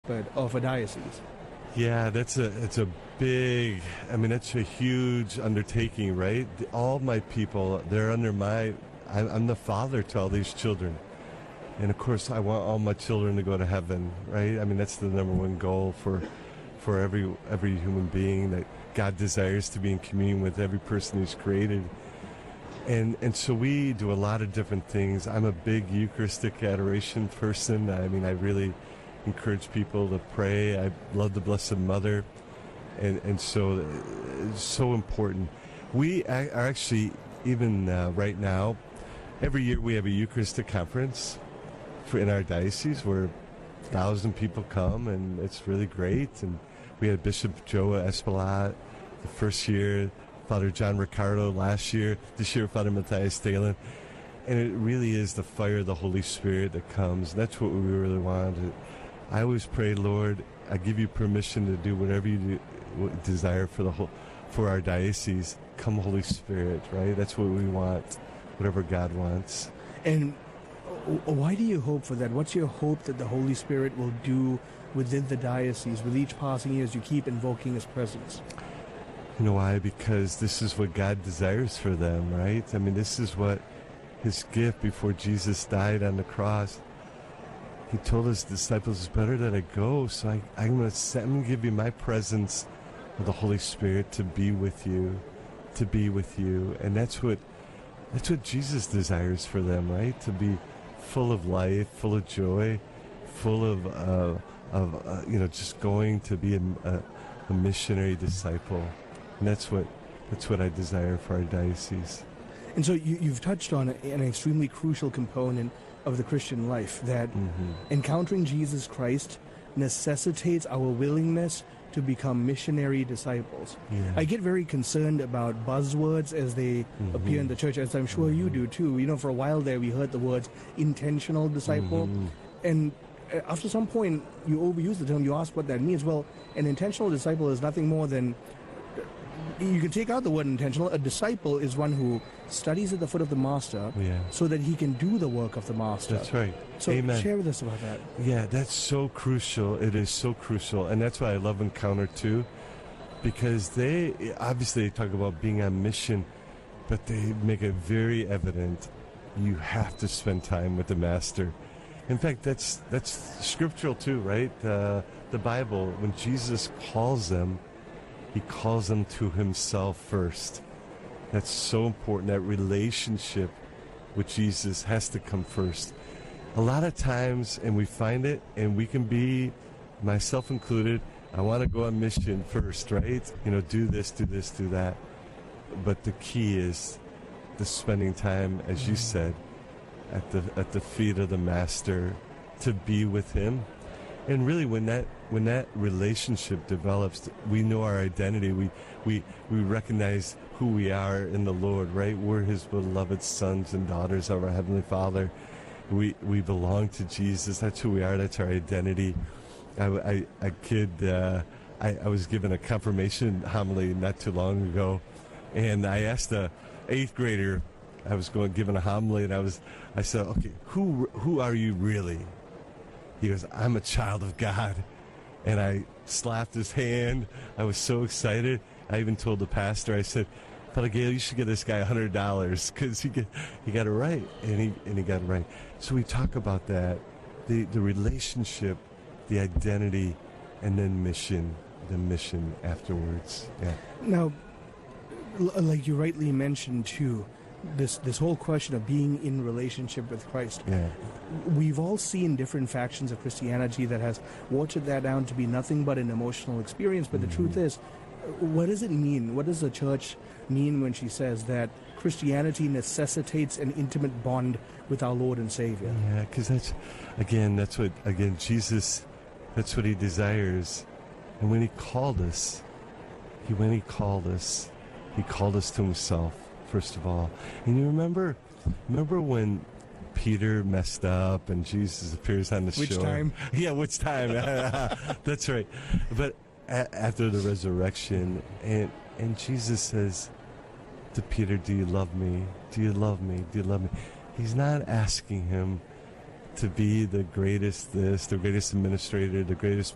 shepherd of a diocese? Yeah, it's a big, that's a huge undertaking, right? All my people, they're under I'm the father to all these children. And of course, I want all my children to go to heaven, right? That's the number one goal for every human being, that God desires to be in communion with every person He's created. And so we do a lot of different things. I'm a big Eucharistic adoration person. I really encourage people to pray. I love the Blessed Mother. And so it's so important. We are actually, even right now, every year we have a Eucharistic conference in our diocese where 1,000 people come, and it's really great. And we had Bishop Joe Espelat the first year, Father John Ricardo last year, this year Father Matthias Thelen. And it really is the fire of the Holy Spirit that comes. That's what we really want. I always pray, Lord, I give you permission to do whatever you desire for our diocese. Come, Holy Spirit, right? That's what we want, whatever God wants. And why do you hope for that? What's your hope that the Holy Spirit will do within the diocese with each passing year as you keep invoking His presence? You know why? Because this is what God desires for them, right? This is what His gift before Jesus died on the cross. He told His disciples, it's better that I go, so I'm going to give you my presence of the Holy Spirit to be with you. And that's what Jesus desires for them, right? To be full of life, full of joy, full of just going to be a missionary disciple. And that's what I desire for our diocese. And so you've touched on an extremely crucial component of the Christian life, that encountering Jesus Christ necessitates our willingness to become missionary disciples. Yeah. I get very concerned about buzzwords as they appear in the church, as I'm sure you do too. For a while there we heard the words intentional disciple, and after some point you overuse the term. You ask what that means. Well, an intentional disciple is nothing more than, you can take out the word intentional. A disciple is one who studies at the foot of the Master so that he can do the work of the Master. That's right. So Amen. Share with us about that. Yeah, that's so crucial. It is so crucial. And that's why I love Encounter too, because they talk about being on mission, but they make it very evident you have to spend time with the Master. In fact, that's scriptural too, right? The Bible, when Jesus calls them, He calls them to Himself first. That's so important. That relationship with Jesus has to come first. A lot of times, and we find it, and we can be, myself included, I want to go on mission first, right? Do this, do that. But the key is the spending time, as you said, at the feet of the Master, to be with Him. And really, when that relationship develops, we know our identity. We recognize who we are in the Lord, right? We're His beloved sons and daughters of our Heavenly Father. We belong to Jesus. That's who we are. That's our identity. I was given a confirmation homily not too long ago, and I asked a 8th grader. I was giving a homily, and I said, okay, who are you really? He goes, I'm a child of God. And I slapped his hand. I was so excited. I even told the pastor, I said, Father Gail, you should give this guy $100 because he got it right. And he got it right. So we talk about that, the relationship, the identity, and then the mission afterwards. Yeah. Now, like you rightly mentioned too, this whole question of being in relationship with Christ. Yeah. We've all seen different factions of Christianity that has watered that down to be nothing but an emotional experience. But the truth is, what does it mean? What does the church mean when she says that Christianity necessitates an intimate bond with our Lord and Savior? Yeah, because that's what Jesus, that's what He desires. And when He called us, He called us to Himself. First of all, and you remember when Peter messed up and Jesus appears on the shore? Which time? Yeah, which time? That's right. But after the resurrection, and Jesus says to Peter, "Do you love me? Do you love me? Do you love me?" He's not asking him to be the greatest administrator, the greatest